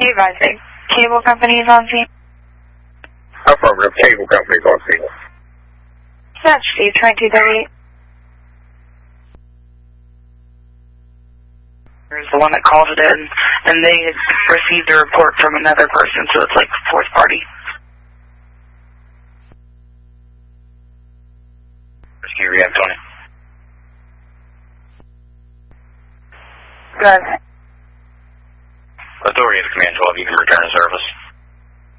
You advise the cable company is on scene? Affirmative, cable company is on scene. That's Steve, 2238. Is the one that called it in, and they had received a report from another person, so it's like fourth party. Rescue Rehab 20. Good. Authority of Command 12, you can return to service.